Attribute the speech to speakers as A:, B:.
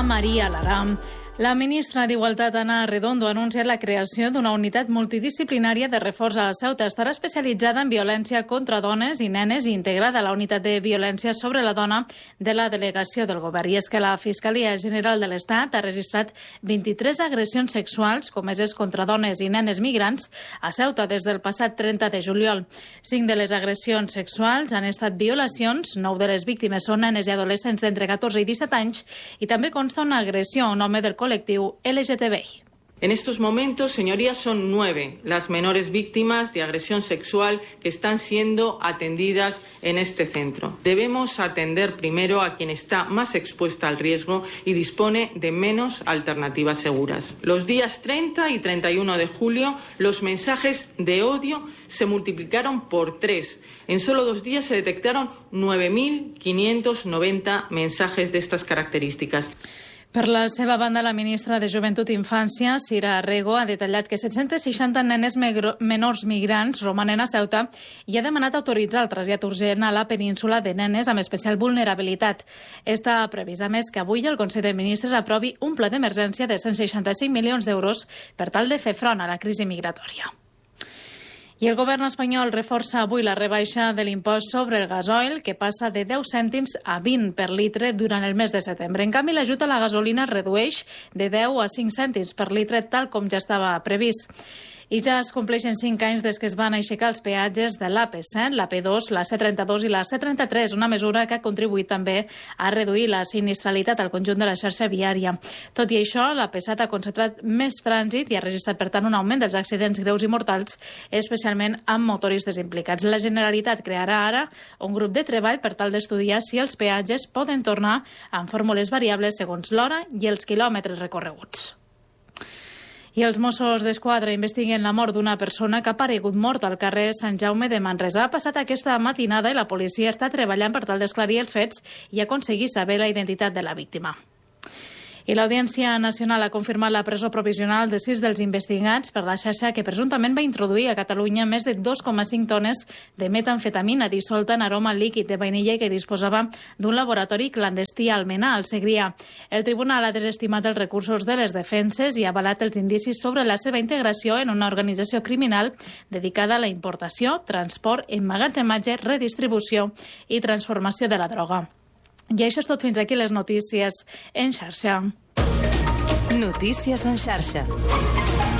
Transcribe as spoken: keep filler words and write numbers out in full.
A: a Maria Lara. La ministra d'Igualtat, Ana Redondo, ha anunciat la creació d'una unitat multidisciplinària de reforç a Ceuta. Estarà especialitzada en violència contra dones i nenes i integrada a la unitat de violència sobre la dona de la delegació del govern. I és que la Fiscalia General de l'Estat ha registrat vint-i-tres agressions sexuals comeses contra dones i nenes migrants a Ceuta des del passat trenta de juliol. Cinc de les agressions sexuals han estat violacions, nou de les víctimes són nenes i adolescents d'entre catorze i disset anys i també consta una agressió a un home del colectivo L G T B I.
B: En estos momentos, señorías, son nueve las menores víctimas de agresión sexual que están siendo atendidas en este centro. Debemos atender primero a quien está más expuesta al riesgo y dispone de menos alternativas seguras. Los días treinta y treinta y uno de julio, los mensajes de odio se multiplicaron por tres. En solo dos días se detectaron nueve mil quinientos noventa mensajes de estas características.
A: Per la seva banda, la ministra de Joventut i Infància, Sira Rego, ha detallat que set-cents seixanta nenes menors migrants romanen a Ceuta i ha demanat autoritzar el trasllat urgent a la península de nenes amb especial vulnerabilitat. Està previst, a més, que avui el Consell de Ministres aprovi un pla d'emergència de cent seixanta-cinc milions d'euros per tal de fer front a la crisi migratòria. I el govern espanyol reforça avui la rebaixa de l'impost sobre el gasoil, que passa de deu cèntims a vint per litre durant el mes de setembre. En canvi, l'ajut a la gasolina es redueix de deu a cinc cèntims per litre, tal com ja estava previst. I ja es compleixen cinc anys des que es van aixecar els peatges de l'A P set, l'A P dos, la C trenta-dos i la C trenta-tres, una mesura que ha contribuït també a reduir la sinistralitat al conjunt de la xarxa viària. Tot i això, l'A P set ha concentrat més trànsit i ha registrat, per tant, un augment dels accidents greus i mortals, especialment amb motoristes implicats. La Generalitat crearà ara un grup de treball per tal d'estudiar si els peatges poden tornar amb fórmules variables segons l'hora i els quilòmetres recorreguts. I els Mossos d'Esquadra investiguen la mort d'una persona que ha aparegut morta al carrer Sant Jaume de Manresa. Ha passat aquesta matinada i la policia està treballant per tal d'esclarir els fets i aconseguir saber la identitat de la víctima. I l'Audiència Nacional ha confirmat la presó provisional de sis dels investigats per la xarxa que presumptament va introduir a Catalunya més de dos coma cinc tones de metamfetamina dissolta en aroma líquid de vainilla i que disposava d'un laboratori clandestí a Almenar, al Segrià. El tribunal ha desestimat els recursos de les defenses i ha avalat els indicis sobre la seva integració en una organització criminal dedicada a la importació, transport, emmagatzematge, redistribució i transformació de la droga. I això és tot fins aquí les notícies en xarxa.
C: Notícies en xarxa.